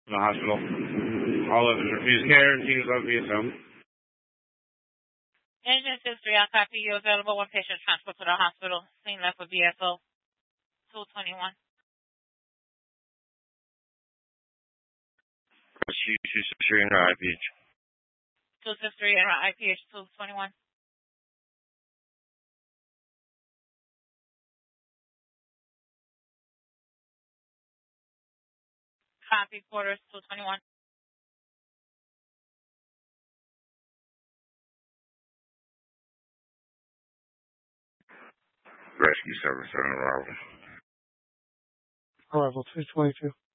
in the hospital. All of his refused care and teams left via phone. Engine 6-3, I'll copy you. Available one patient transport to the hospital. Scene left with VSO 221. Rescue 263 and IPH. 263 and IPH 221. Copy quarters 221. Rescue 77 arrival. Arrival 222.